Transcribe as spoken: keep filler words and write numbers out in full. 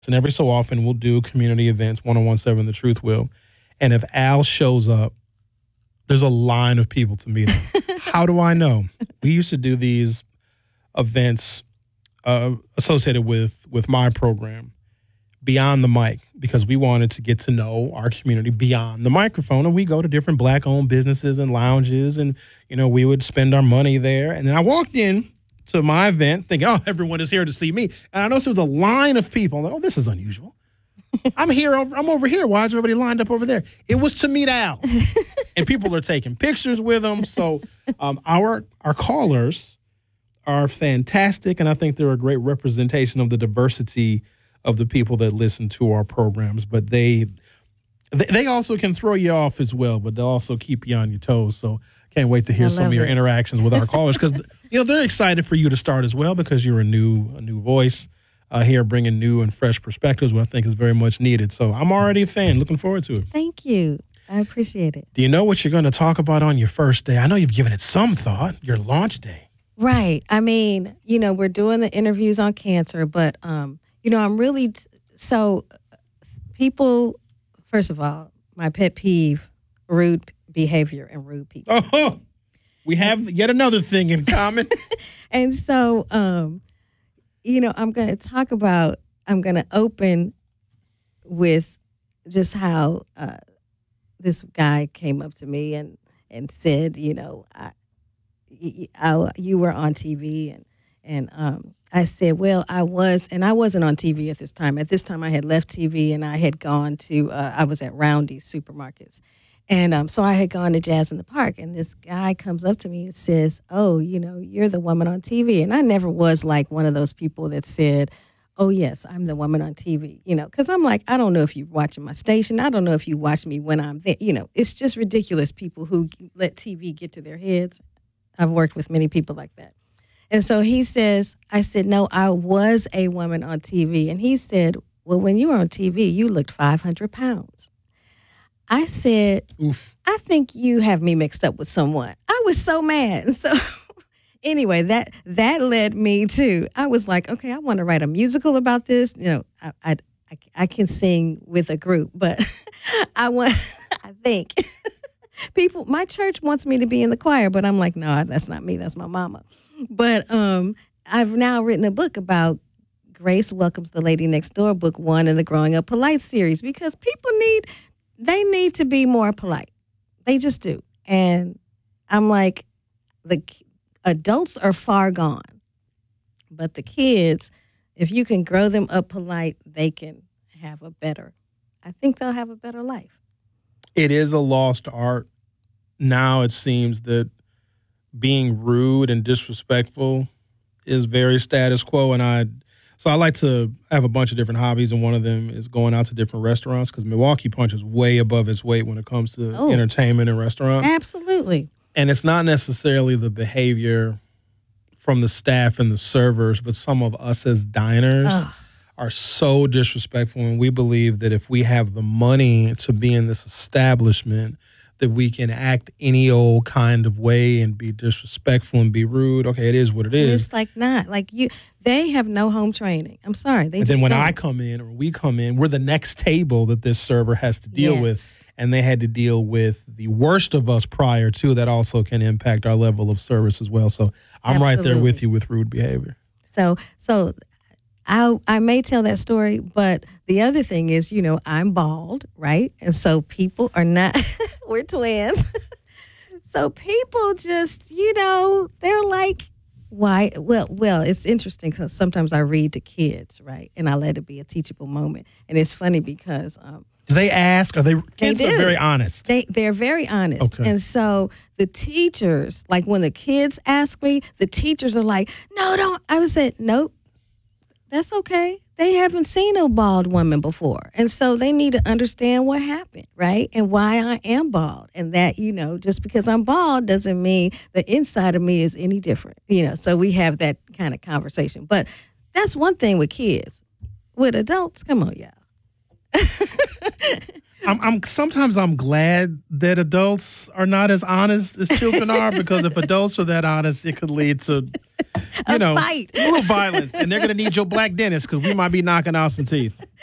And every so often, we'll do community events, one oh one seven The Truth Will. And if Al shows up, there's a line of people to meet him. How do I know? We used to do these events uh, associated with, with my program, Beyond the Mic, because we wanted to get to know our community beyond the microphone. And we go to different Black-owned businesses and lounges, and, you know, we would spend our money there. And then I walked in to my event thinking, oh, everyone is here to see me. And I noticed there was a line of people. I'm like, oh, this is unusual. I'm here. Over, I'm over here. Why is everybody lined up over there? It was to meet Al. And people are taking pictures with him. So um, our our callers are fantastic, and I think they're a great representation of the diversity of the people that listen to our programs. But they they also can throw you off as well, but they'll also keep you on your toes. So can't wait to hear some of your it. interactions with our callers, because you know they're excited for you to start as well, because you're a new a new voice uh, here, bringing new and fresh perspectives, which I think is very much needed. So I'm already a fan. Looking forward to it. Thank you. I appreciate it. Do you know what you're going to talk about on your first day? I know you've given it some thought. Your launch day. Right. I mean, you know, we're doing the interviews on cancer, but um, you know, I'm really t- so people. First of all, my pet peeve: rude behavior and rude people. Oh, we have yet another thing in common. And so, um, you know, I'm going to talk about, I'm going to open with just how uh, this guy came up to me and, and said, you know, I, I, you were on T V. And, and um, I said, well, I was, and I wasn't on T V at this time. At this time, I had left T V and I had gone to, uh, I was at Roundy's Supermarkets. And um, so I had gone to Jazz in the Park, and this guy comes up to me and says, oh, you know, you're the woman on T V. And I never was like one of those people that said, oh, yes, I'm the woman on T V, you know, because I'm like, I don't know if you're watching my station. I don't know if you watch me when I'm there. You know, it's just ridiculous, people who let T V get to their heads. I've worked with many people like that. And so he says, I said, no, I was a woman on T V. And he said, well, when you were on T V, you looked five hundred pounds. I said, Oof. I think you have me mixed up with someone. I was so mad. And so anyway, that that led me to, I was like, okay, I want to write a musical about this. You know, I I, I, I can sing with a group, but I want, I think, people, my church wants me to be in the choir, but I'm like, no, that's not me. That's my mama. But um, I've now written a book about Grace Welcomes the Lady Next Door, book one in the Growing Up Polite series, because people need, they need to be more polite. They just do. And I'm like, the adults are far gone, but the kids, if you can grow them up polite, they can have a better, I think they'll have a better life. It is a lost art. Now it seems that being rude and disrespectful is very status quo. And I, so I like to have a bunch of different hobbies, and one of them is going out to different restaurants, because Milwaukee Punch is way above its weight when it comes to oh, entertainment and restaurants. Absolutely. And it's not necessarily the behavior from the staff and the servers, but some of us as diners Ugh. are so disrespectful. And we believe that if we have the money to be in this establishment, that we can act any old kind of way and be disrespectful and be rude. Okay, it is what it is. It's like not. Like you, they have no home training. I'm sorry. They and just then when don't. I come in or we come in, we're the next table that this server has to deal yes. with. And they had to deal with the worst of us prior to. That also can impact our level of service as well. So I'm Absolutely. right there with you with rude behavior. So, so I I may tell that story, but the other thing is, you know, I'm bald, right? And so people are not, we're twins. So people just, you know, they're like, why? Well, well, it's interesting because sometimes I read to kids, right? And I let it be a teachable moment. And it's funny because um, do they ask? Are they, kids they are very honest. They, they're very honest. Okay. And so the teachers, like when the kids ask me, the teachers are like, no, don't. I would say, nope, that's okay. They haven't seen a bald woman before. And so they need to understand what happened, right? And why I am bald. And that, you know, just because I'm bald doesn't mean the inside of me is any different. You know, so we have that kind of conversation. But that's one thing with kids. With adults, come on, y'all. I'm, I'm sometimes I'm glad that adults are not as honest as children are, because if adults are that honest, it could lead to you A know, fight. a little violence. And they're going to need your black dentist because we might be knocking out some teeth.